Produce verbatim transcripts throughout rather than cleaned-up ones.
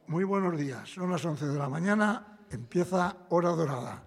Muy buenos días. Son las once de la mañana. Empieza Hora Dorada.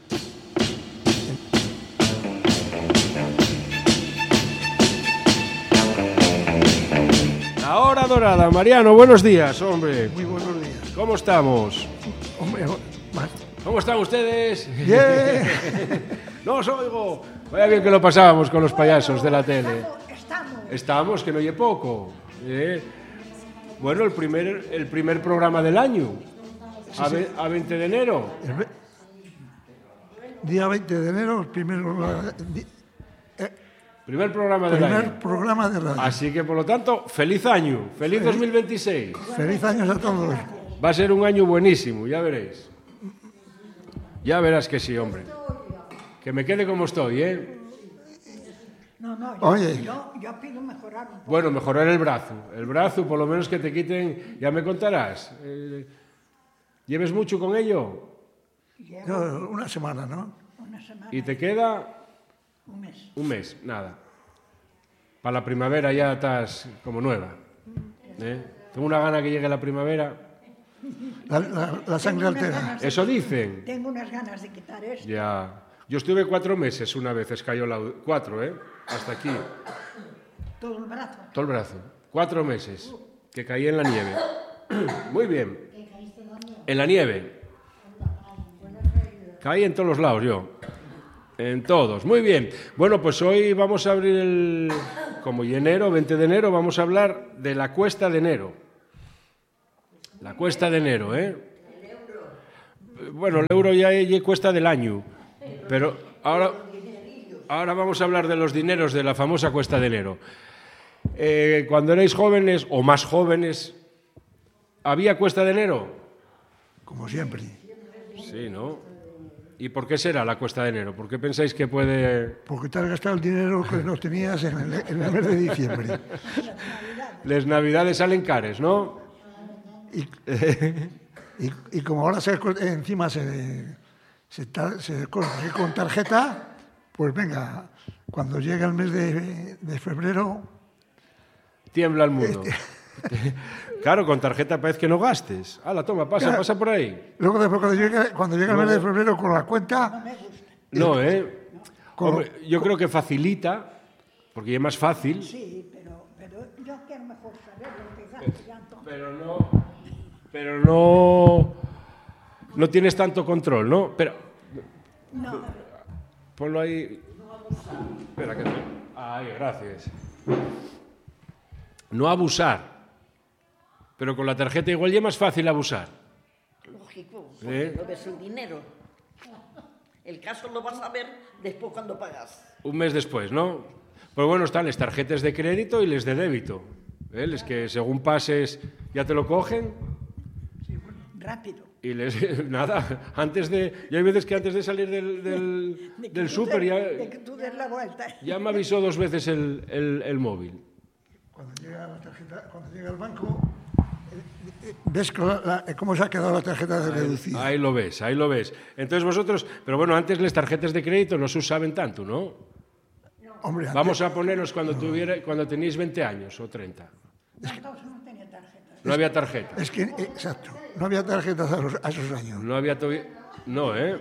La Hora Dorada. Mariano, buenos días, hombre. Muy buenos días. ¿Cómo estamos? Hombre, más. ¿Cómo están ustedes? Bien. No os oigo. Vaya bien que lo pasábamos con los payasos de la tele. Estamos. Estamos, que no oye poco. ¿eh? Bueno, el primer, el primer programa del año. Sí, a, sí. ve, a veinte de enero. El ve- día veinte de enero, el primer, di- Primer programa del primer año. programa de radio. Así que, por lo tanto, feliz año. Feliz dos mil veintiséis. Feliz año a todos. Va a ser un año buenísimo, ya veréis. Ya verás que sí, hombre. Que me quede como estoy, ¿eh? No, no, yo, Oye. yo, yo pido mejorar un poco. Bueno, mejorar el brazo. El brazo, por lo menos que te quiten, ya me contarás. Eh, ¿Lleves mucho con ello? Llevo Yo, una semana, ¿no? una semana, ¿Y te queda? un mes. Un mes, nada. Para la primavera ya estás como nueva. ¿eh? Tengo una gana que llegue la primavera. La, la- la sangre Tengo unas altera. ganas de- Eso dicen. Tengo unas ganas de quitar esto. Ya. Yo estuve cuatro meses una vez, escayolado. Cuatro, ¿eh? Hasta aquí. Todo el brazo. Todo el brazo. Cuatro meses. Que caí en la nieve. Muy bien. En la nieve. Caí en todos los lados yo. En todos. Muy bien. Bueno, pues hoy vamos a abrir el... Como y enero, veinte de enero, vamos a hablar de la cuesta de enero. La cuesta de enero, ¿eh? Bueno, el euro ya es cuesta del año. Pero ahora, ahora vamos a hablar de los dineros de la famosa cuesta de enero. Eh, cuando erais jóvenes o más jóvenes, ¿había cuesta de enero? Como siempre. Sí, ¿no? ¿Y por qué será la cuesta de enero? ¿Por qué pensáis que puede...? Porque te has gastado el dinero que no tenías en el, en el mes de diciembre. Les navidades salen cares, ¿no? Y, y, y como ahora se, encima se, se, tar- se consigue con tarjeta, pues venga, cuando llega el mes de, de febrero, Tiembla el mundo. Claro, con tarjeta parece que no gastes. Hala, toma, pasa, Claro. pasa por ahí. luego después cuando llega, cuando llega el mes de febrero con la cuenta, No, ¿eh? Con- Hombre, yo creo que facilita, porque es más fácil. Sí, pero, pero yo quiero mejor saber lo que gasto ya entonces. Pero no, pero no, no tienes tanto control, ¿no? Pero No, ponlo ahí. Espera, que te... Ahí, gracias. No abusar. Pero con la tarjeta igual ya es más fácil abusar. Lógico, ¿Eh? porque no ves el dinero. El caso lo vas a ver después cuando pagas. Un mes después, ¿no? Pues bueno, están las tarjetas de crédito y les de débito. ¿eh? Les que según pases ya te lo cogen rápido. y les... Nada, antes de... Y hay veces que antes de salir del, del, De que del tú súper des- ya... De que tú des la vuelta. Ya me avisó dos veces el, el, el móvil. cuando llega la tarjeta, cuando llega el banco, eh, eh, ves que la- la- cómo se ha quedado la tarjeta de reducida. Ahí lo ves, ahí lo ves. Entonces vosotros... Pero bueno, antes las tarjetas de crédito no se usaban tanto, ¿no? Hombre, antes- Vamos a ponernos cuando, tuviera, cuando tenéis veinte años o treinta. No, entonces no tenía tarjeta. No había tarjeta. es que, eh, exacto, no había tarjetas a, los- a esos años. No había... to- No, ¿eh?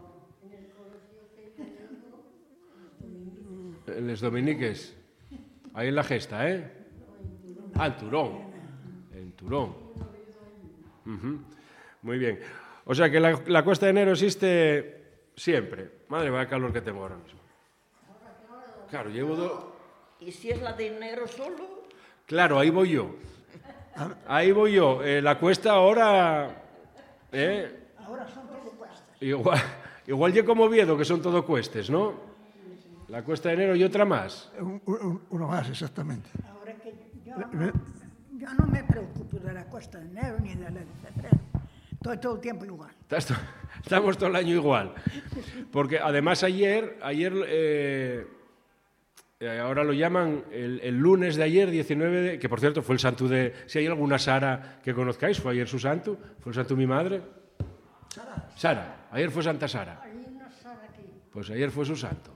Les dominiques. Ahí en la gesta, ¿eh? Ah, en Turón. En Turón. Ujú. Muy bien. O sea que la, la cuesta de enero existe siempre. Madre, vaya calor que tengo ahora mismo. Claro, llevo dos... Y si es la de enero solo, Claro, ahí voy yo. Ahí voy yo. Eh, la cuesta ahora... ¿eh? Ahora son todo cuestas. Igual, igual yo como Oviedo, que son todo cuestes, ¿no? La cuesta de enero y otra más. Un- un- uno más, exactamente. Ahora que yo, no- yo no me preocupo de la cuesta de enero ni de la de febrero. Estoy todo el tiempo igual. Estás to- Estamos todo el año igual. Porque además ayer, ayer eh, eh, ahora lo llaman el, el lunes de ayer, diecinueve, de, que por cierto fue el santo de... Si hay alguna Sara que conozcáis, fue ayer su santo, fue el santo de mi madre. Sara. Sara, ayer fue Santa Sara. Pues ayer fue su santo.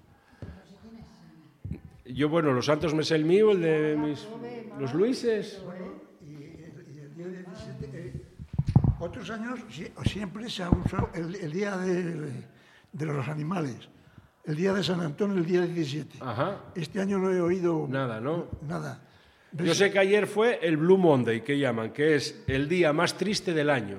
Yo, bueno, los santos me sé el mío, el de mis, los Luises. Otros años sie- siempre se ha usado el, el día de, de los animales, el día de San Antonio, el día diecisiete. Ajá. Este año no he oído Nada, ¿no? nada. Yo sé que ayer fue el Blue Monday, que llaman, que es el día más triste del año.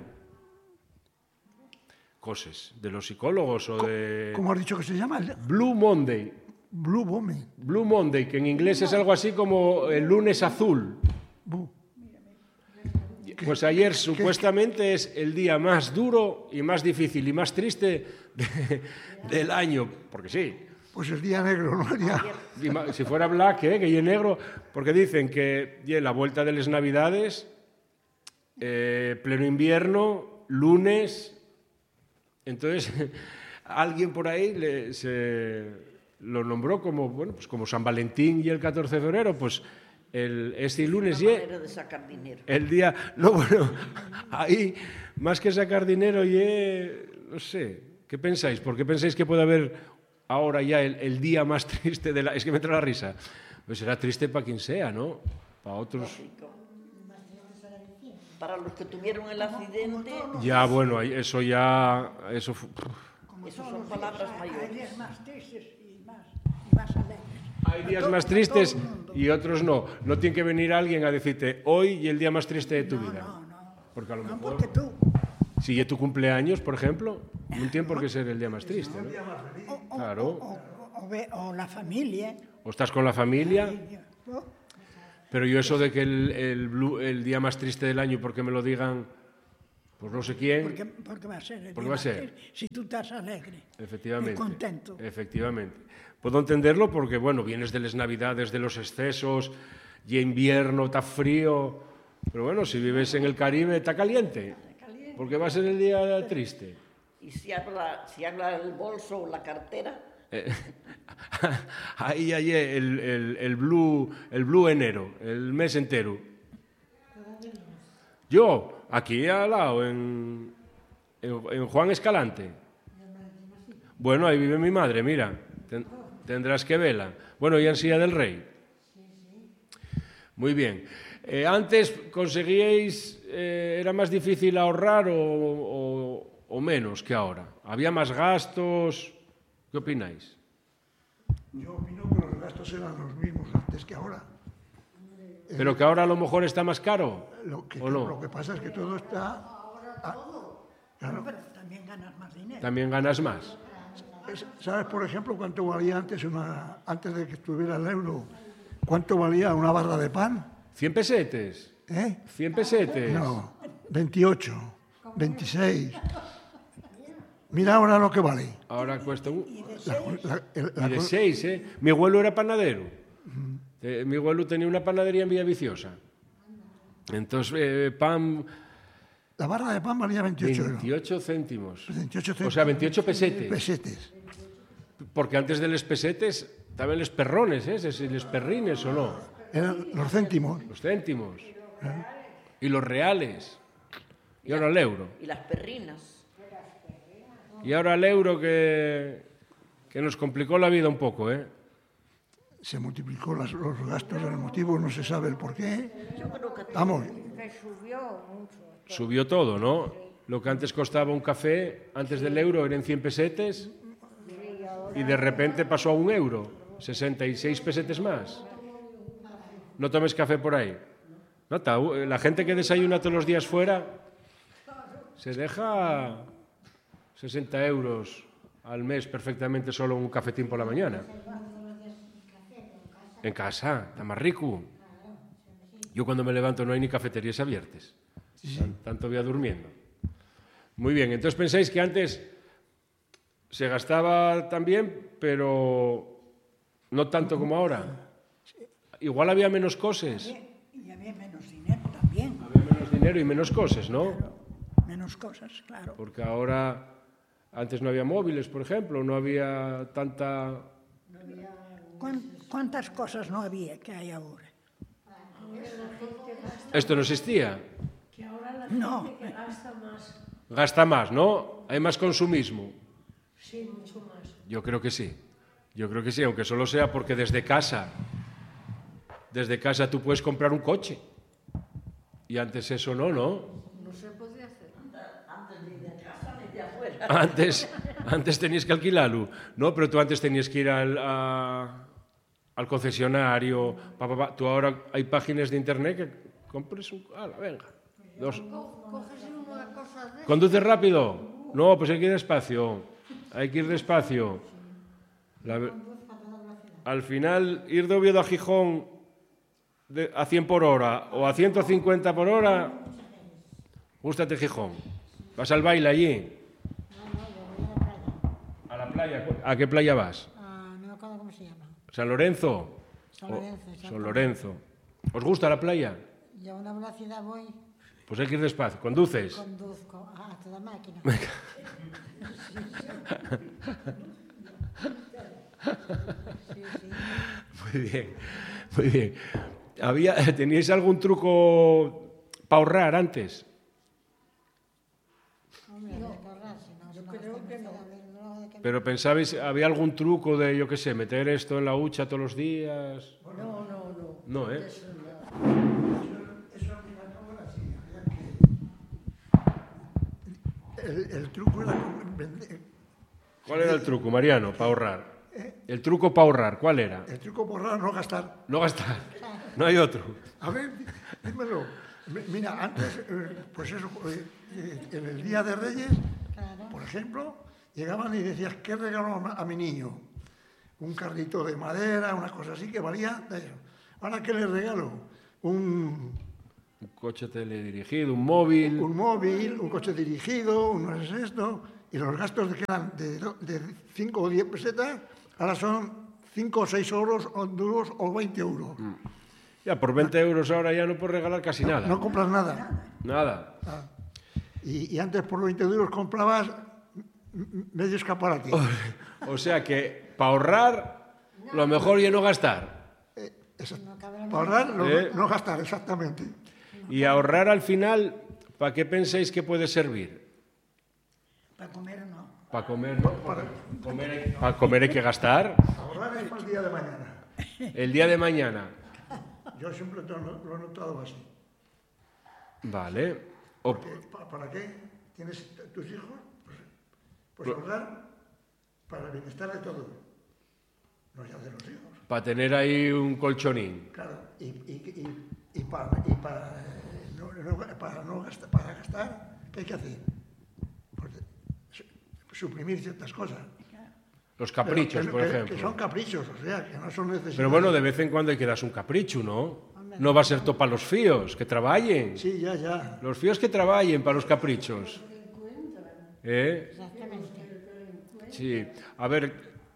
Cosas de los psicólogos o de... ¿Cómo has dicho que se llama? El Blue Monday. Blue Bomb. Blue Monday, que en inglés es algo así como el lunes azul. Bu. Pues ayer supuestamente es el día más duro y más difícil y más triste de- del año, porque sí. Pues el día negro, ¿no? El día- Y ma- Si fuera black, ¿eh? Que y negro, porque dicen que ye, la vuelta de las Navidades, eh, pleno invierno, lunes, entonces alguien por ahí le- se lo nombró como, bueno, pues como San Valentín y el catorce de febrero, pues el, este lunes Una y manera de sacar dinero. el día, no, bueno, ahí más que sacar dinero y no sé, ¿qué pensáis? ¿Por qué pensáis que puede haber ahora ya el, el día más triste de la... Es que me entra la risa. Pues será triste para quien sea, ¿no? Para otros... Para los que tuvieron el accidente, Ya, bueno, ahí- eso ya... Eso fu- esas son palabras Hay mayores. días más tristes y más, y más alegres. Hay días más tristes y otros no. No tiene que venir alguien a decirte hoy y el día más triste de tu vida. No, no. Porque a lo No, mejor... porque tú. Si es tu cumpleaños, por ejemplo, no tiene por qué ser el día más triste, ¿no? O, o- Claro. o- o ve- o la familia. O estás con la familia... O- Pero yo eso de que el, el, blue- el día más triste del año, porque me lo digan, pues no sé quién, Porque, porque va a ser. el Porque día va a más ser. triste, Si tú estás alegre. efectivamente. Y contento. Efectivamente. Puedo entenderlo porque, bueno, vienes de las navidades, de los excesos, y invierno, está frío, pero bueno, si vives en el Caribe, está caliente, porque va a ser el día triste. Y si habla, si habla el bolso o la cartera, Eh, ahí hay el, el, el blue, el blue enero, el mes entero. Yo, aquí al lado, en, en, en Juan Escalante. Bueno, ahí vive mi madre, mira. Ten- tendrás que verla. Bueno, y en Silla del Rey. Muy bien. Eh, antes conseguíais, eh, era más difícil ahorrar o, o- o menos que ahora. Había más gastos. ¿Qué opináis? Yo opino que los gastos eran los mismos antes que ahora. Pero que ahora a lo mejor está más caro. Lo que, ¿O no? lo que pasa es que todo está... ah, claro. Pero también ganas más dinero. También ganas más. Es- ¿Sabes, por ejemplo, cuánto valía antes, una, antes de que estuviera el euro, cuánto valía una barra de pan? ¿Cien pesetes? ¿Eh? ¿Cien pesetes? No, veintiocho, veintiséis. Mira ahora lo que vale. Ahora cuesta un... La- la- el- la Y de con- seis, ¿eh? Mi abuelo era panadero. Eh, mi abuelo tenía una panadería en Villaviciosa. Entonces, eh, pan, la barra de pan valía veintiocho euros. veintiocho céntimos. veintiocho O sea, veintiocho pesetes. pesetes. Porque antes de los pesetes estaban los perrones, ¿eh? Si los perrines o no. Eran los céntimos. Los céntimos. Y los reales. Y ahora el euro. y las perrinas. Y ahora el euro que, que nos complicó la vida un poco, ¿eh? Se multiplicó las- los gastos, el motivo no se sabe el por qué. Yo creo que Vamos, Subió todo, ¿no? Lo que antes costaba un café, antes del euro eran cien pesetes y de repente pasó a un euro, sesenta y seis pesetes más. No tomes café por ahí. Nota, la gente que desayuna todos los días fuera se deja sesenta euros al mes perfectamente solo un cafetín por la mañana. En casa, está más rico. Yo cuando me levanto no hay ni cafeterías abiertas. Tan- Tanto voy a durmiendo. Muy bien, entonces pensáis que antes se gastaba también, pero no tanto como ahora. Igual había menos cosas, Y había menos dinero también. había menos dinero y menos cosas, ¿no? Menos cosas, claro. Porque ahora, antes no había móviles, por ejemplo, no había tanta... ¿Cuán- ¿Cuántas cosas no había que hay ahora? Esto no existía. No, Gasta más, ¿no? Hay más consumismo. Sí, mucho más. Yo creo que sí. Yo creo que sí, aunque solo sea porque desde casa, desde casa tú puedes comprar un coche. Y antes eso no, ¿no? No se podía hacer. Antes, antes tenías que alquilarlo. No, pero tú antes tenías que ir al, a, al concesionario. Pa, pa, pa. Tú ahora hay páginas de internet que compres un... ¡Hala, venga! Dos. ¿Conduces rápido? No, pues hay que ir despacio. Hay que ir despacio. La, al final, ir de Oviedo a Gijón de, a cien por hora o a ciento cincuenta por hora, gústate Gijón. ¿Vas al baile allí? ¿A la playa? ¿A qué playa vas? Ah, no me acuerdo cómo se llama. ¿San Lorenzo? San Lorenzo, Oh, San Lorenzo. ¿Os gusta la playa? Y a una velocidad voy, Pues hay que ir despacio. ¿Conduces? conduzco a toda máquina. Sí, sí. Muy bien, muy bien. Había, ¿teníais algún truco para ahorrar antes? Hombre, había que ahorrar, si no, si no gastamos nada, a ver, luego de que- Pero pensabais, ¿había algún truco de, yo qué sé, meter esto en la hucha todos los días? No, no, no. No, ¿eh? Eso al fin y al cabo era así. había que- El, el truco era con- vender- ¿Cuál era el truco, Mariano, para ahorrar? El truco para ahorrar, ¿cuál era? el truco por ahorrar, no gastar. No gastar. No hay otro. A ver, dímelo. Mi- Mira, antes, eh, pues eso, eh, eh, en el Día de Reyes, Claro. por ejemplo, llegaban y decías, ¿qué regalo a a mi niño? Un carrito de madera, una cosa así que valía. de eso. Ahora, ¿qué le regalo? Un, Un coche teledirigido, un móvil. un móvil, un coche dirigido, un no sé esto, y los gastos que eran de, do- de cinco o diez pesetas, ahora son cinco o seis euros o duros o veinte euros. Ya, por veinte euros ahora ya no puedes regalar casi nada. No compras nada. Nada. Ah. Y, y antes por veinte euros comprabas m- m- medio escaparate. O sea que para ahorrar, lo mejor ya no gastar. Exacto. No cabe la Para ahorrar, no, Eh. no gastar, exactamente. Y ahorrar al final, ¿para qué pensáis que puede servir? Para comer no. Para comer, ¿no? Para comer, hay, para comer hay que gastar. Ahorrar es para el día de mañana. El día de mañana. Yo siempre lo, lo he notado así. Vale. O, Porque, ¿pa- ¿Para qué tienes t- tus hijos? Pues, pues ahorrar para el bienestar de todos, no ya de los hijos. para tener ahí un colchonín. Claro, y, y, y, y para, y para, eh, no, no- para, no gastar, para gastar, ¿qué hay que hacer? Pues, su- suprimir ciertas cosas. Los Pero caprichos, que- por que- ejemplo. Que son caprichos, o sea, que no son necesarios. Pero bueno, de vez en cuando hay que darse un capricho, ¿no? No va a ser todo para los fíos, que trabajen. Sí, ya, ya. Los fíos que trabajen para los caprichos. ¿Eh? Exactamente. Sí. A ver,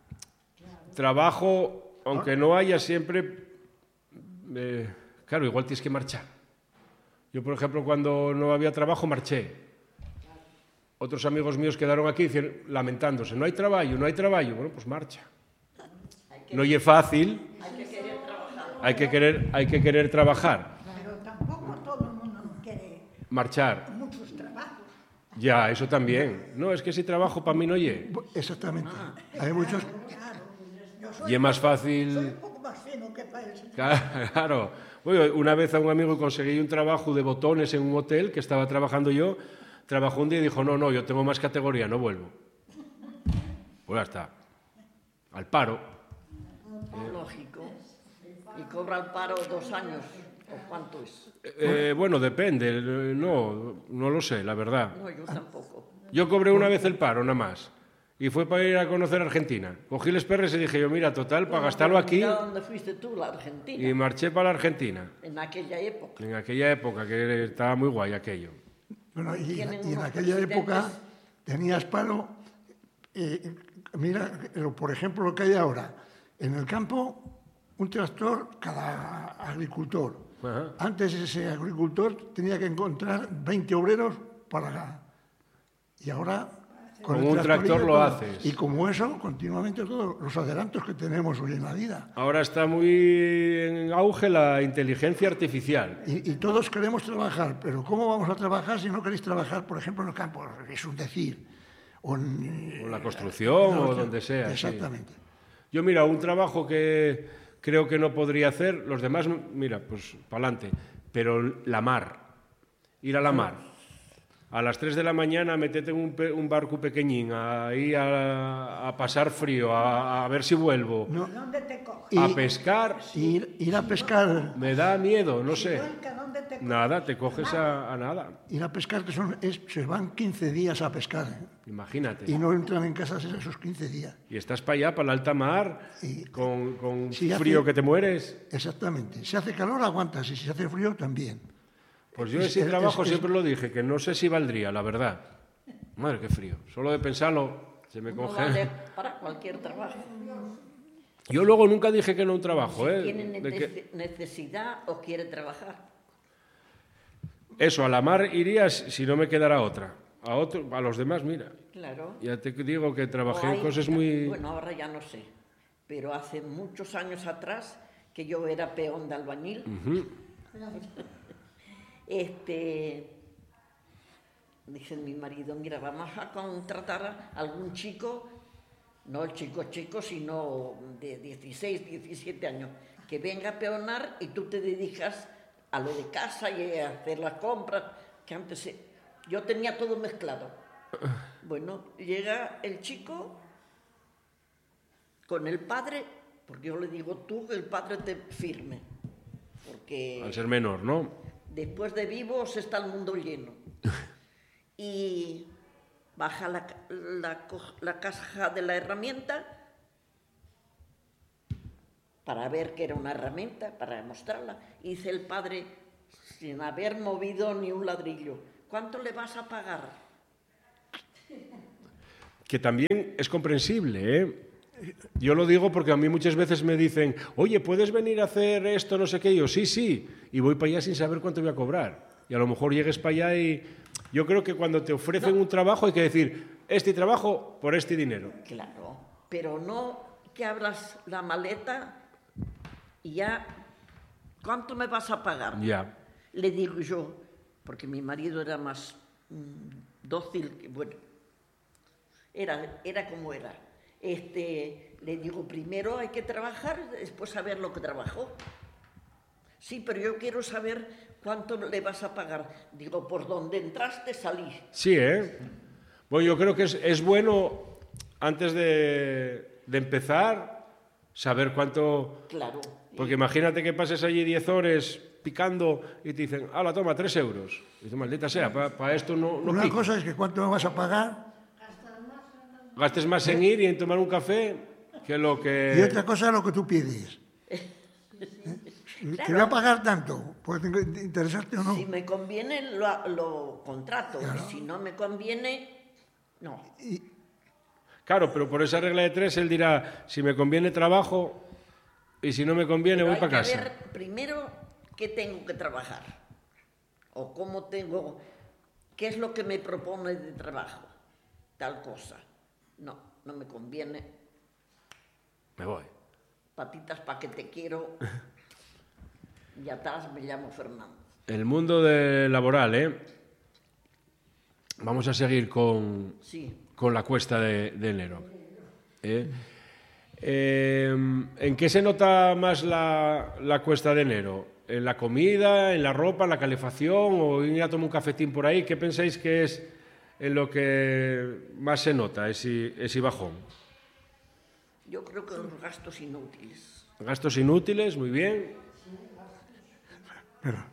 trabajo, aunque no haya siempre... eh, claro, igual tienes que marchar. Yo, por ejemplo, cuando no había trabajo, marché. Otros amigos míos quedaron aquí dicen, lamentándose, no hay trabajo, no hay trabajo. Bueno, pues marcha. No es fácil. Hay que querer, hay que querer trabajar. Pero tampoco todo el mundo quiere Marchar. muchos trabajos. Ya, eso también. No, es que ese trabajo para mí no ye. Exactamente. Hay muchos... Claro. Yo soy, Y es más soy fácil... un poco más fino que para eso. Claro. Bueno, una vez a un amigo conseguí un trabajo de botones en un hotel que estaba trabajando yo. Trabajó un día y dijo, no, no, yo tengo más categoría, no vuelvo. Pues ya está. Al paro. Lógico. Y cobra el paro dos años. ¿O cuánto es? Eh, bueno, depende. eh, No, no lo sé, la verdad. No, yo tampoco. Yo cobré una vez el paro, nada más. Y fue para ir a conocer Argentina. Cogí los perres y dije yo, mira, total, para gastarlo aquí. Mira dónde fuiste tú, la Argentina. Y marché para la Argentina. En aquella época. En aquella época, que estaba muy guay aquello. Bueno, y, Tienen y en unos aquella presidentes. época tenías paro. eh, mira, eh, por ejemplo, lo que hay ahora. En el campo, un tractor cada agricultor. Ajá. Antes ese agricultor tenía que encontrar veinte obreros para... Y ahora... Con el un tractor tractor y lo todo. haces. Y como eso, continuamente todos los adelantos que tenemos hoy en la vida. Ahora está muy en auge la inteligencia artificial. Y, y todos queremos trabajar, pero ¿cómo vamos a trabajar si no queréis trabajar, por ejemplo, en el campo? Es un decir. O en, O en la construcción, no, o donde sea, sí. Exactamente. Yo, mira, un trabajo que creo que no podría hacer, los demás, mira, pues para adelante. Pero la mar, ir a la mar. a las tres de la mañana metete en un, pe, un barco pequeñín ahí a, a pasar frío, a, a ver si vuelvo, No. ¿Dónde te coges? a Y- pescar, Ir, ir a pescar, me da miedo, no sé. Blanca, ¿dónde te coges? Nada, te coges a, a nada, ir a pescar, que son, es- se van quince días a pescar, ¿eh? imagínate. Y no entran en casa esos quince días. Y estás para allá, para la alta mar, Y- con, con Sí, hace- frío que te mueres. Exactamente. Si hace calor, aguantas, y si hace frío, también. Pues yo Es- ese es- trabajo es- siempre lo dije, que no sé si valdría, la verdad. Madre, qué frío. Solo de pensarlo, se me No congela. vale para cualquier trabajo. Yo luego nunca dije que no a un trabajo, ¿eh? Tiene De que- nece- necesidad o quiere trabajar. Eso, a la mar irías si no me quedara otra. A, otro, a los demás, mira. Claro. Ya te digo que trabajé O en hay- cosas muy... Bueno, ahora ya no sé, pero hace muchos años atrás, que yo era peón de albañil, este, dice mi marido, mira, vamos a contratar a algún chico, no el chico chico, sino de dieciséis, diecisiete años, que venga a peonar y tú te dedicas a lo de casa y a hacer las compras, que antes se- yo tenía todo mezclado. Bueno, llega el chico con el padre, porque yo le digo tú que el padre te firme, porque Al ser menor, ¿no? después de vivos está el mundo lleno. Y baja la, ca- la, co- la caja de la herramienta para ver que era una herramienta, para mostrarla. Y dice el padre, sin haber movido ni un ladrillo, ¿cuánto le vas a pagar? Que también es comprensible, ¿eh? Yo lo digo porque a mí muchas veces me dicen, oye, ¿puedes venir a hacer esto, no sé qué? Y yo, sí, sí, y voy para allá sin saber cuánto voy a cobrar. Y a lo mejor llegues para allá y... Yo creo que cuando te ofrecen un trabajo hay que decir, este trabajo por este dinero. Claro, pero no que abras la maleta y ya, ¿cuánto me vas a pagar? Ya. Le digo yo, porque mi marido era más mm, dócil, que, bueno, era, era como era. Este, le digo, primero hay que trabajar, después saber lo que trabajó. Sí, pero yo quiero saber cuánto le vas a pagar. Digo, por donde entraste, salí. Sí, ¿eh? Bueno, yo creo que es, es bueno, antes de, de empezar, saber cuánto... Claro. Porque imagínate que pases allí diez horas picando y te dicen, hala, toma, tres euros. Y dices, maldita sea, para pa esto no, no Una pico. cosa es que cuánto me vas a pagar, Gastes más en ir y en tomar un café que lo que... y otra cosa es lo que tú pides. Te voy a pagar tanto, puede interesarte o no. Si me conviene, lo, lo contrato. Y si no me conviene, no. Claro, pero por esa regla de tres él dirá, si me conviene trabajo y si no me conviene Pero voy hay para que casa. ver primero qué tengo que trabajar. O cómo tengo... ¿Qué es lo que me propone de trabajo? Tal cosa. No, no me conviene. Me voy. Patitas pa' que te quiero. Y atrás me llamo Fernando. El mundo de laboral, ¿eh? Vamos a seguir con, Sí. con la cuesta de, de enero. ¿eh? Eh, ¿En qué se nota más la, la cuesta de enero? ¿En la comida, en la ropa, en la calefacción o ir a tomar un cafetín por ahí? ¿Qué pensáis que es en lo que más se nota ese, ese bajón? Yo creo que los gastos inútiles. Gastos inútiles, muy bien. Pero,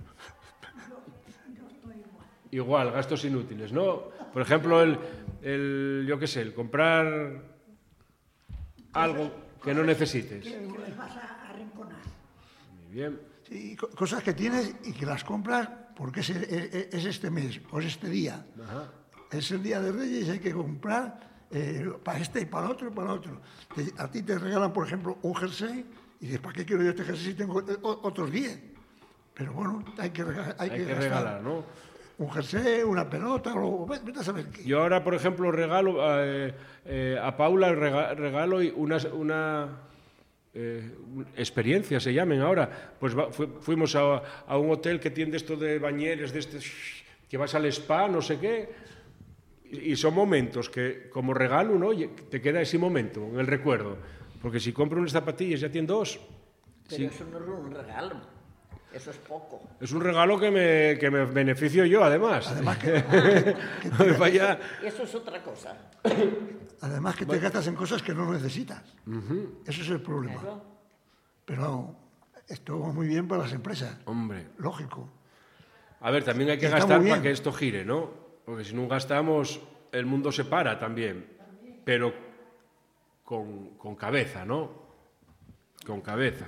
Igual, gastos inútiles, ¿no? Por ejemplo, el, el yo qué sé, el comprar algo que no necesites. Que les vas a arrinconar. Muy bien. sí, co- cosas que tienes y que las compras porque es, es- es este mes o es este día. Es el día de Reyes y hay que comprar eh, para este y para el otro y para el otro. Te- a ti te regalan, por ejemplo, un jersey y dices, ¿para qué quiero yo este jersey si tengo eh, o- otros diez? Pero bueno, hay que, rega- hay Hay que que gastar. regalar, ¿no? Un jersey, una pelota, o vete a saber qué. Yo ahora, por ejemplo, regalo eh, eh, a Paula rega- regalo y una, una eh, experiencia, se llamen ahora. Pues va- fu- fuimos a, a un hotel que tiene esto de bañeres, de este, que vas al spa, no sé qué. Y, y son momentos que, como regalo, ¿no? Y te queda ese momento, en el recuerdo. Porque si compro unas zapatillas ya tiene dos. Pero Sí. eso no es un regalo. Eso es poco. Es un regalo que me, que me beneficio yo, además. Además que, que te, Vaya. Eso es otra cosa. además que te gastas en cosas que no necesitas. Ese es el problema. Claro. Pero esto va muy bien para las empresas. Hombre. Lógico. A ver, también hay que Está gastar muy para bien. que esto gire, ¿no? Porque si no gastamos, el mundo se para también. Pero con, con cabeza, ¿no? Con cabeza.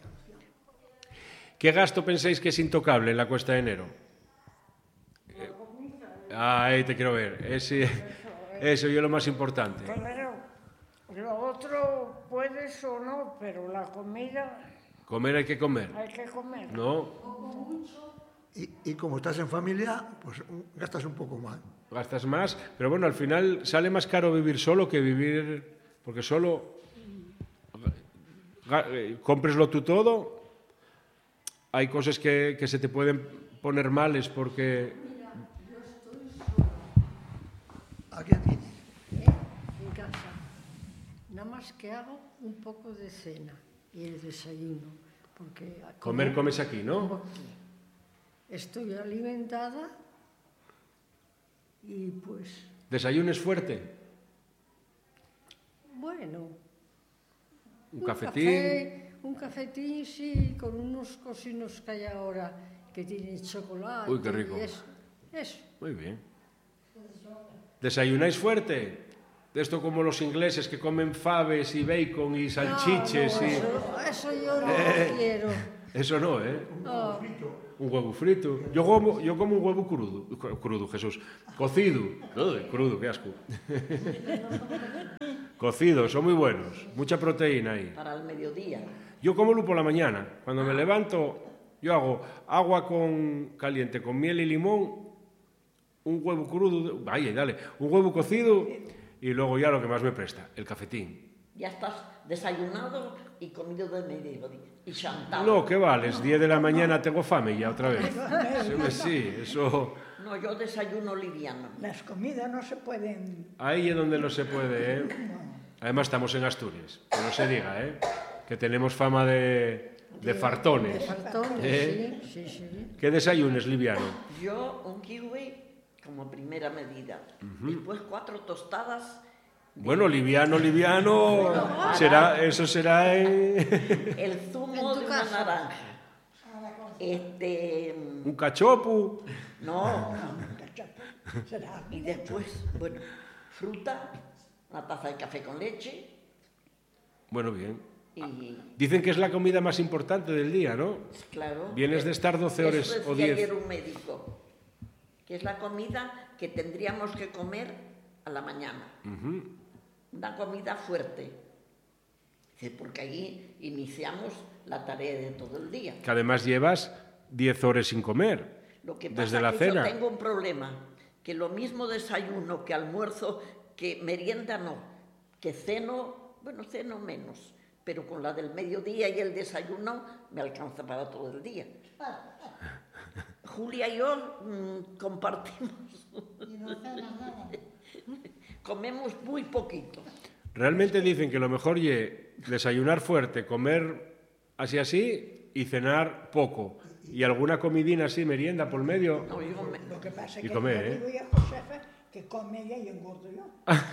¿Qué gasto pensáis que es intocable en la cuesta de enero? Eh, Ah, ahí te quiero ver. Ese, eso es lo más importante. Claro, lo otro puedes o no, pero la comida Comer hay que comer, hay que comer. ¿no? Y, y como estás en familia, pues un- gastas un poco más. Gastas más, pero bueno, al final sale más caro vivir solo que vivir, porque solo ga- eh, cómpreslo tú todo. Hay cosas que, que se te pueden poner males porque ¿A qué tienes? En casa. Nada más que hago un poco de cena y el desayuno. Porque comer como- comes aquí, como ¿no? aquí. Estoy alimentada y pues, Desayuno es fuerte, bueno, un cafetín. café, un cafetín, sí, con unos cosinos que hay ahora que tienen chocolate. Uy, qué rico. Y eso, eso. Muy bien. ¿Desayunáis fuerte? De esto como los ingleses que comen faves y bacon y salchiches No, no, y... eso, eso yo no Eh. lo quiero. Eso no, ¿eh? No. Un huevo frito. Yo como, yo como un huevo crudo. Cru- Crudo, Jesús. Cocido. Uy, crudo, qué asco. Cocidos, son muy buenos. Mucha proteína ahí. Para el mediodía. Yo como por la mañana. Cuando me levanto, yo hago agua con caliente con miel y limón, un huevo crudo, ay, dale, un huevo cocido y luego ya lo que más me presta, el cafetín. Ya estás desayunado y comido de mediodía. Y chantado. No, ¿qué vales? diez de la mañana tengo fame ya otra vez. Sí, me- sí, eso... No, yo desayuno liviano. Las comidas no se pueden... Ahí es donde no se puede, ¿eh? Además estamos en Asturias, que no se diga, ¿eh? Que tenemos fama de, de fartones. Fartones, ¿Eh? sí, sí, sí. ¿Qué desayunes, liviano? Yo un kiwi como primera medida. Después cuatro tostadas. Bueno, liviano, liviano, será, eso será en El En zumo tu de una casa. naranja. Este... un cachopu. No. Será. Y después, bueno, fruta, una taza de café con leche Bueno, bien. y, Dicen que es la comida más importante del día, ¿no? claro... Vienes de estar doce horas eso decía o diez. ayer un médico, que es la comida que tendríamos que comer a la mañana. Una comida fuerte. Dice, porque ahí iniciamos la tarea de todo el día. Que además llevas diez horas sin comer. Lo que pasa Desde la es que cena. yo tengo un problema, que lo mismo desayuno que almuerzo, que merienda no, que ceno, bueno, ceno menos, pero con la del mediodía y el desayuno me alcanza para todo el día. Julia y yo mm, compartimos, Y no cenas nada. comemos muy poquito. Realmente dicen que lo mejor es desayunar fuerte, comer así así y cenar poco. Y alguna comidina así, merienda por medio. No, yo me- Lo que pasa es Y que comer, yo ¿eh? digo a Josefa que come ella y engordo yo.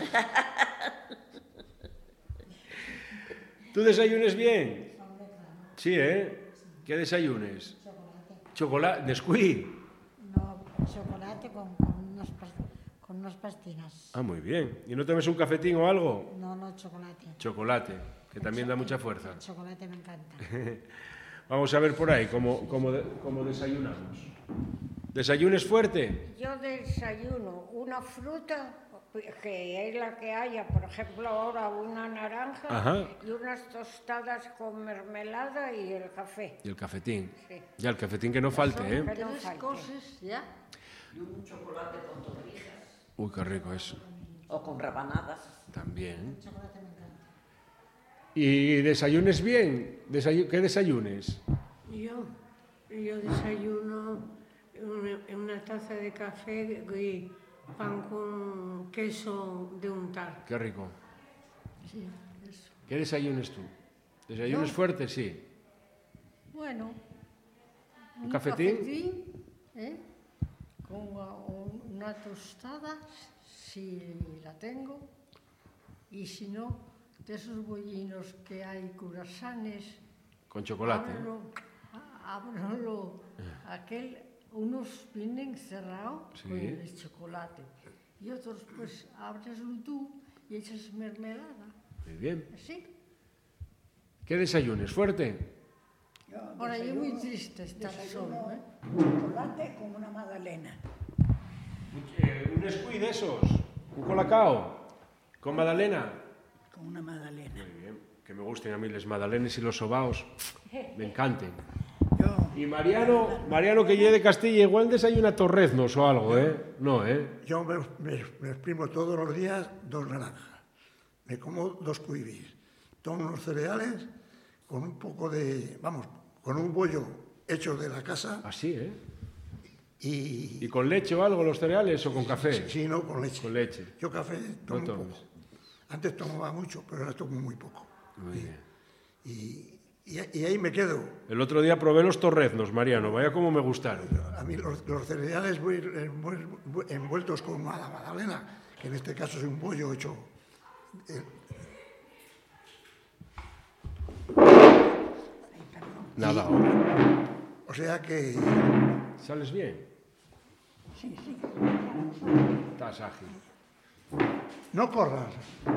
¿Tú desayunes bien? Sí, ¿eh? ¿Qué desayunes? Chocolate. Nesquik. No, chocolate con, con, unas, pas- con unas pastinas. Ah, muy bien. ¿Y no tomes un cafetín o algo? No, no, chocolate. Chocolate, que también da mucha fuerza. El chocolate me encanta. Vamos a ver por ahí cómo, cómo, de- cómo desayunamos. ¿Desayunes fuerte? Yo desayuno una fruta, que es la que haya, por ejemplo ahora una naranja Ajá. y unas tostadas con mermelada y el café. Y el cafetín. Sí. Ya, el cafetín que no falte, ¿eh? Que no Tres falte. cosas ya. y un chocolate con torrijas Uy, qué rico eso. o con rabanadas. También. Chocolate me encanta. ¿Y desayunes bien? Desayu- ¿Qué desayunes? Yo, yo desayuno una, una taza de café y pan con queso de untar. Qué rico. Sí, eso. ¿Qué desayunes tú? ¿Desayunes fuertes? Sí. Bueno, Un cafetín. cafetín, ¿eh? Con una, una tostada, si la tengo, y si no, de esos bollinos que hay curasanes. Con chocolate. Ábrelo, ábrelo, aquel, unos vienen cerrados Sí. con el chocolate, y otros pues abreslo tú y echas mermelada, Muy bien. así. ¿Qué desayunes? ¿Fuerte? Yo Ahora, yo desayuno- muy triste estar desayuno solo, ¿eh? chocolate con una magdalena. Eh, un escuí de esos. Un colacao. Con magdalena. Con una magdalena. Muy bien. Que me gusten a mí las magdalenes y los sobaos. Me encanten. Yo, Y Mariano, Mariano que llegue de Castilla, igual desayuna torreznos o algo, ¿eh? No, ¿eh? Yo me, me- me exprimo todos los días dos naranjas. Me como dos cuibis. Tomo unos cereales con un poco de, vamos, con un bollo hecho de la casa Así, ¿eh? y, ¿Y con leche o algo los cereales o con café? si no, con leche. Con leche. Yo café tomo No un tomes. poco. Antes tomaba mucho, pero ahora tomo muy poco. Muy bien. Y, y- y ahí me quedo. El otro día probé los torreznos, Mariano. Vaya como me gustaron. A mí los, los cereales voy envuel- envueltos con una magdalena, que en este caso es un bollo hecho. eh, Nada. o sea que ¿Sales bien? sí, sí. Estás ágil. no corras.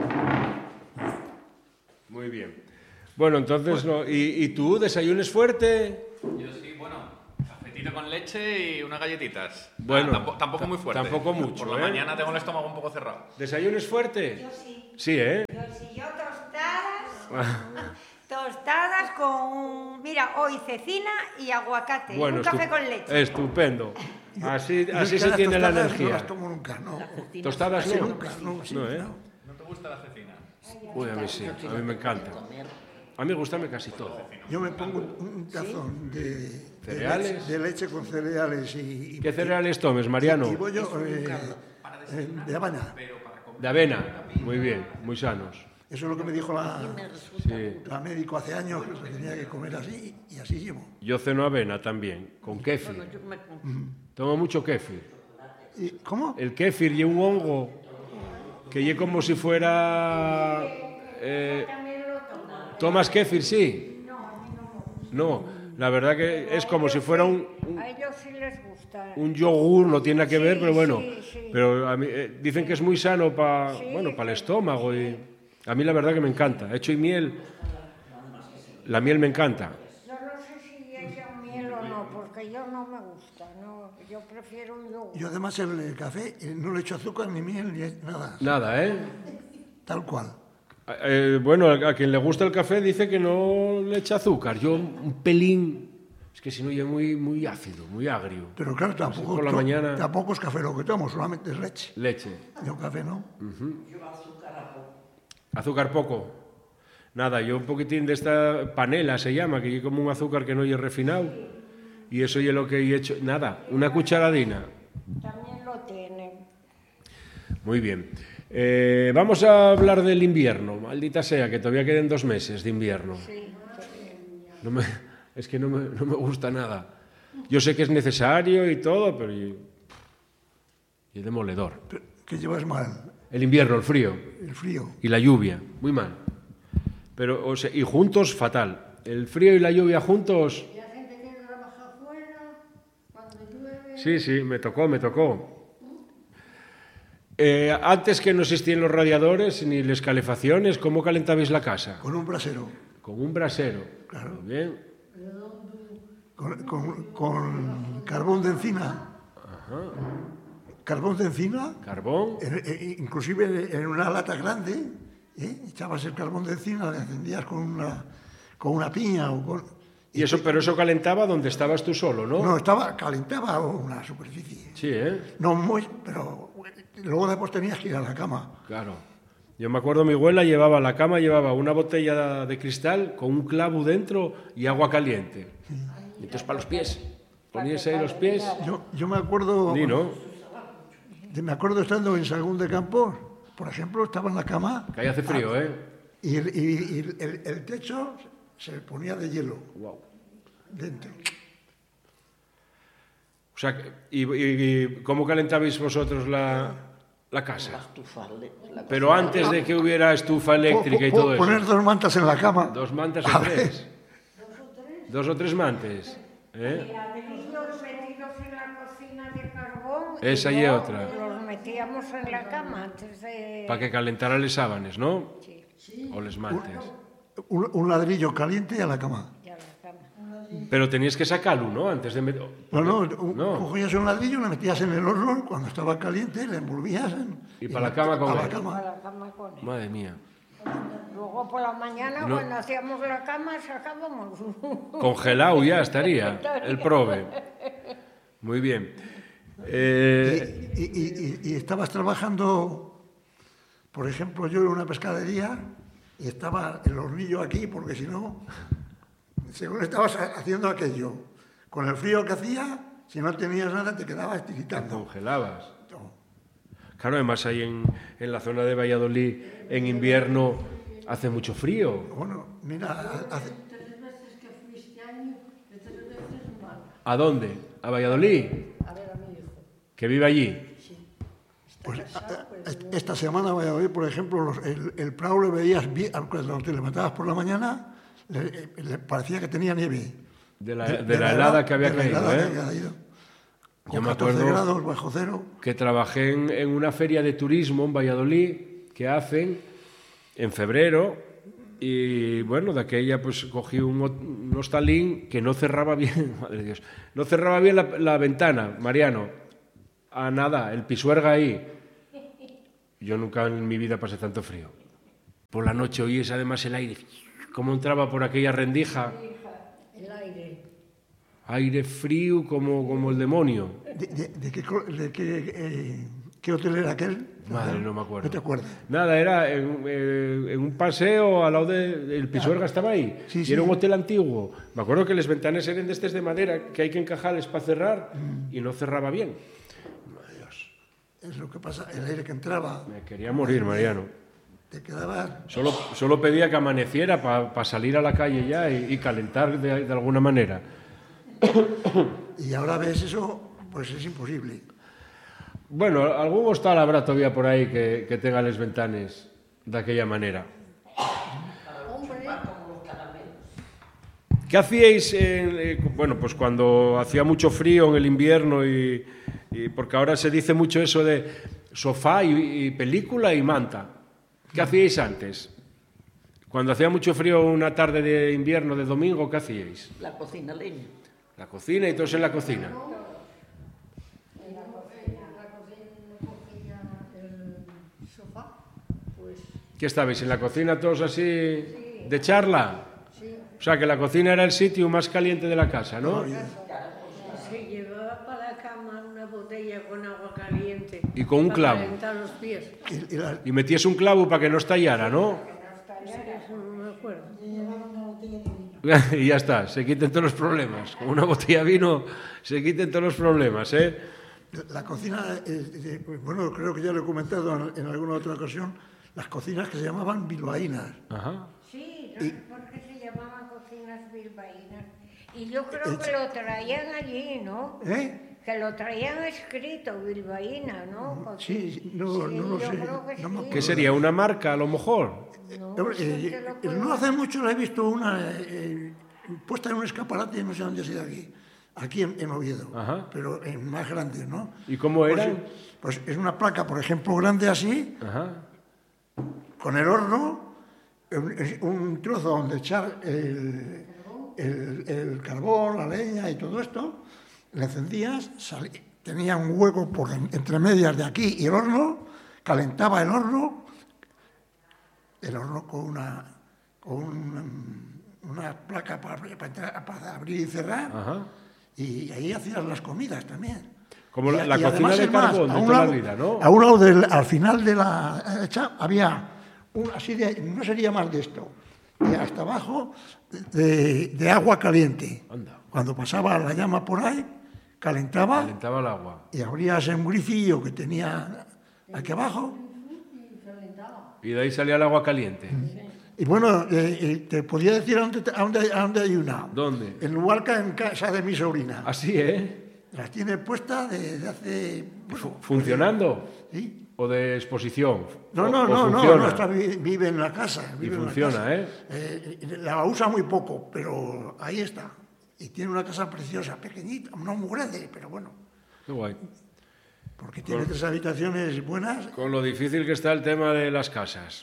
Muy bien. Bueno, entonces, no. ¿Y, y tú desayunes fuerte? Yo sí, bueno, cafetito con leche y unas galletitas. Bueno, Ah, tampo- tampoco muy fuerte. tampoco mucho, Por la ¿eh? mañana tengo el estómago un poco cerrado. ¿Desayunes fuerte? Yo sí. Sí, ¿eh? Yo sí, yo tostadas, tostadas con, mira, hoy cecina y aguacate, y un café estu- con leche. Estupendo. Así, Yo así es que se las tiene la tostadas No energía. las tomo nunca, no. Tostadas Así no. nunca, no, sí, No, ¿eh? no. ¿No te gusta la cecina? Uy, a mí sí, a mí me encanta. A mí me gusta casi todo. Yo me pongo un, un tazón de, de ¿Cereales? leche, de leche con cereales y, y, ¿Qué cereales tomes, Mariano? y bollo eh, eh, de avena. De avena. Muy bien, muy sanos. Eso es lo que me dijo la, Sí. la médico hace años, que tenía que comer así y así llevo. Yo ceno avena también, con kéfir. Bueno, yo me com- Tomo mucho kéfir. ¿Y cómo? El kéfir y un hongo que ye como si fuera... eh, ¿Tomas kéfir, sí? No, la verdad que es como si fuera un, un, A ellos sí les gusta. un yogur, no tiene nada que Sí, ver, pero bueno. sí, sí. Pero a mí, eh, dicen que es muy sano para Sí, bueno, para el estómago y a mí la verdad que me encanta. Hecho y miel, la miel me encanta. Yo no sé si ella miel o no, porque yo no me gusta. No, yo prefiero un yogur. Yo además el, el café eh, no le echo azúcar ni miel ni nada, Nada, ¿eh? tal cual. Eh, bueno, a quien le gusta el café dice que no le echa azúcar. Yo un pelín, es que si no, ya muy, muy ácido, muy agrio. Pero claro, tampoco, por la to- mañana- tampoco es café lo que tomo, solamente es leche. Leche. Yo café no. Azúcar poco. Nada, yo un poquitín de esta panela se llama, que es como un azúcar que no es refinado. Y eso es lo que he hecho. Nada, una cucharadina. También lo tienen. Muy bien. Eh, vamos a hablar del invierno. Maldita sea, que todavía queden dos meses de invierno. No me- es que no me, no me gusta nada. Yo sé que es necesario y todo, pero y, y es demoledor. Pero, ¿qué llevas mal? El invierno, el frío El frío. y la lluvia, muy mal. Pero, o sea, y juntos, fatal. El frío y la lluvia juntos, Y la gente quiere trabajar fuera, cuando llueve. sí, sí, me tocó, me tocó. Eh, antes que no existían los radiadores ni las calefacciones, ¿cómo calentabais la casa? Con un brasero. Con un brasero. Claro. Muy bien. Con, con- con carbón de encina. Carbón de encina, Carbón. en- en- inclusive en una lata grande, ¿eh? Echabas el carbón de encina, le encendías con una, con una piña o con... Y eso, pero eso calentaba donde estabas tú solo, ¿no? No, estaba, calentaba una superficie. Sí, ¿eh? No muy, pero luego después tenías que ir a la cama. Claro. Yo me acuerdo, mi abuela llevaba a la cama, llevaba una botella de cristal con un clavo dentro y agua caliente. Y entonces para los pies. Ponías ahí los pies. Yo, yo me acuerdo... Ni no. de- Me acuerdo estando en Sagún de Campos, por ejemplo, estaba en la cama Que ahí hace frío, ¿eh? y, el, y- y el- el techo se ponía de hielo Wow. dentro. O sea, ¿y, y, y cómo calentabais vosotros la, la casa? La estufa, la Pero antes de que hubiera estufa eléctrica y todo eso. Poner dos mantas en la cama. Dos mantas o tres. Dos o tres mantas. ¿Eh? Ladrillos metidos en la cocina de carbón. Esa y otra. Los metíamos en la cama antes de... Para que calentara les sábanes, ¿no? Sí. O les mantes. Un, un ladrillo caliente y a la cama. Y a la cama. Pero tenías que sacarlo, ¿no? Antes de meter... No, no, un- No. cogías un ladrillo, lo metías en el horno, cuando estaba caliente, le envolvías en- Y para la cama con a la él. cama. A la cama con él. Madre mía. Luego por la mañana, No. cuando hacíamos la cama, sacábamos un... Congelado ya estaría el prove. Muy bien. Eh, Y, y- y- y estabas trabajando, por ejemplo, yo en una pescadería y estaba el hornillo aquí, porque si no, según estabas haciendo aquello, con el frío que hacía, si no tenías nada te quedabas tiritando. congelabas. Claro, además ahí en, en la zona de Valladolid, en invierno, hace mucho frío. Bueno, mira, hace- Tres veces que fui este año, de tres veces mal. ¿A dónde? ¿A Valladolid? A ver a mi hijo. ¿Que vive allí? pues, a- a- esta semana voy a ver, por ejemplo, los- el, el Prado le veías bien, cuando te levantabas por la mañana, le, le parecía que tenía nieve. De la, de la helada que había de la caído, helada ¿eh? que había caído. Yo Con me catorce acuerdo grados bajo cero. que trabajé en, en una feria de turismo en Valladolid que hacen en febrero y bueno, de aquella pues cogí un, hot- un hostalín que no cerraba bien, madre de Dios, no cerraba bien la, la ventana, Mariano, a nada, el pisuerga ahí. Yo nunca en mi vida pasé tanto frío. Por la noche oíes además el aire, cómo entraba por aquella rendija, El aire. aire frío como, como el demonio. ¿De, de- de qué, co- de qué, eh, qué hotel era aquel? Madre, no me acuerdo. ¿No te acuerdas? Nada, era en, eh, en un paseo al lado del de, Pisuerga, estaba ahí. Sí, y sí. era un hotel antiguo. Me acuerdo que las ventanas eran de estos de madera, que hay que encajarles para cerrar, y no cerraba bien. Madre Dios, Es lo que pasa, el aire que entraba, me quería morir, Mariano. te quedabas... Solo, solo pedía que amaneciera para pa salir a la calle ya y, y calentar de, de alguna manera. Y ahora ves eso, pues es imposible. Bueno, algún hostal habrá todavía por ahí que, que tenga las ventanas de aquella manera. ¿Qué hacíais, en, eh, bueno, pues cuando hacía mucho frío en el invierno y, y porque ahora se dice mucho eso de sofá y, y película y manta? ¿Qué hacíais antes? Cuando hacía mucho frío una tarde de invierno, de domingo, ¿qué hacíais? La cocina leña. La cocina y todos en la cocina. En la cocina, en la cocina cogía el sofá, pues ¿Qué estabais en la cocina todos así de charla? sí. O sea, que la cocina era el sitio más caliente de la casa, ¿no? Se llevaba para la cama una botella con agua caliente. Y con un clavo. Para calentar los pies. Y, y la- Y metías un clavo para que no estallara, ¿no? Eso no me acuerdo. Y ya está, se quiten todos los problemas. Con una botella de vino se quiten todos los problemas, ¿eh? la cocina, eh, eh, bueno, creo que ya lo he comentado en, en alguna otra ocasión, las cocinas que se llamaban bilbaínas. Ajá. Sí, no sé por qué se llamaban cocinas bilbaínas. Y yo creo que lo traían allí, ¿no? ¿Eh? Que lo traían escrito, bilbaína, ¿no? Sí, sí, no, Sí, no lo yo sé. creo que no me sí. ¿Qué sería? ¿Una marca, a lo mejor? No, Hombre, sí eh, te lo eh, puedo- no hace mucho la he visto una eh, puesta en un escaparate, no sé dónde ha sido aquí, aquí en, en Oviedo, Ajá. pero en más grande, ¿no? ¿Y cómo Pues, eran? eh, Pues, es una placa, por ejemplo, grande así, Ajá. con el horno, un, es un trozo donde echar el, el- el carbón, la leña y todo esto, le encendías, salí- tenía un hueco por en- entre medias de aquí y el horno, calentaba el horno, el horno con una, con un- una placa para, para entrar- para abrir y cerrar, Ajá. y ahí hacías las comidas también. Como la, Y- la y cocina además, de es más, carbón a de un toda la lado- vida, ¿no? A un lado, del, al final de la hecha, había un, así de, no sería más de esto, y hasta abajo de, de agua caliente. Anda. Cuando pasaba la llama por ahí, calentaba Calentaba el agua. y abrías un grifillo que tenía aquí abajo. Y de ahí salía el agua caliente. Y bueno, eh, eh, te podía decir a dónde, te- a dónde, a dónde hay una. ¿Dónde? En Luarca, en casa de mi sobrina. Así, ¿eh? Las tiene puestas desde hace... Bueno, ¿Funcionando? Sí. ¿O de exposición? No, o, no, o no, funciona? no, nuestra vive en la casa. Vive Y en funciona, la casa. ¿eh? eh. La usa muy poco, pero ahí está. Y tiene una casa preciosa, pequeñita, no muy grande, pero bueno. Qué guay. Porque tiene Con- tres habitaciones buenas. Con lo difícil que está el tema de las casas.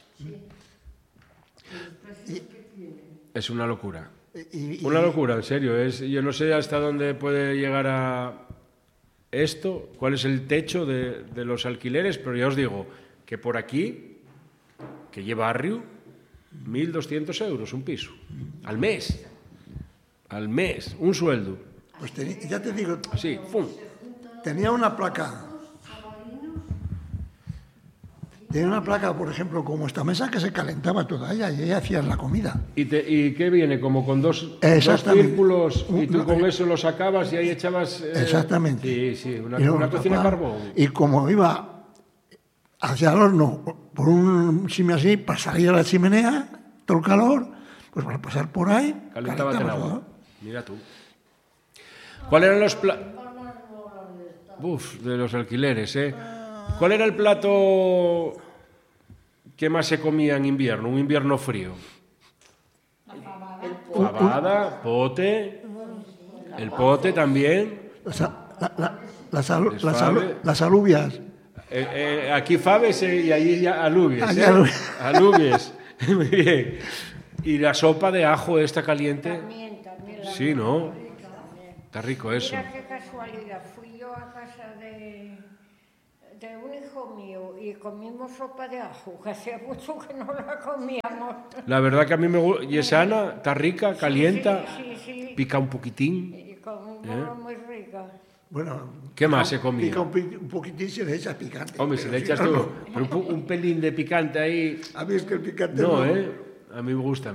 Y, Es una locura. y- y- Una locura, en serio. Es, yo no sé hasta dónde puede llegar a esto, cuál es el techo de, de los alquileres, pero ya os digo que por aquí, que lleva barrio, mil doscientos euros un piso. Al mes. Al mes. Un sueldo. Pues teni- ya te digo, Así, ¡fum! tenía una placa. Tenía una placa, por ejemplo, como esta mesa que se calentaba toda ella y ella hacía la comida. ¿Y, te, ¿Y qué viene? Como con dos, dos Exactamente. círculos y tú Un- con eso lo sacabas y ahí echabas... eh, Exactamente. Sí, sí, una, Y luego una cocina a tapaba, carbón. Y como iba hacia el horno, por un sitio así, para salir a la chimenea, todo el calor, pues para pasar por ahí, Calentaba el calentaba agua. todo. Mira tú. ¿Cuál eran los platos? Uf, de los alquileres, ¿eh? ¿Cuál era el plato que más se comía en invierno? Un invierno frío. Fabada, pote, el pote también. Las, la- la- las alu- Les las fave. alu- las alubias. Eh, eh, aquí faves eh, y allí ya alubies. Allí ¿eh? alubies. Alubies. Muy bien. Y la sopa de ajo esta caliente. También, también. la Sí, ¿no? rica también. Está rico eso. Mira qué casualidad, fui yo a casa de, de un hijo mío y comimos sopa de ajo, que hacía mucho que no la comíamos. La verdad que a mí me gusta. Y es sana, está rica, calienta, Sí, sí, sí. pica un poquitín. Y comimos ¿Eh? muy rica. Bueno, ¿Qué más pica- se comía? pica un, pi- un poquitín se le echa picante. Hombre, si pero le si echas no, tú no. pero un, pu- un pelín de picante ahí. A mí es que el picante No, no. ¿eh? A mí me gusta.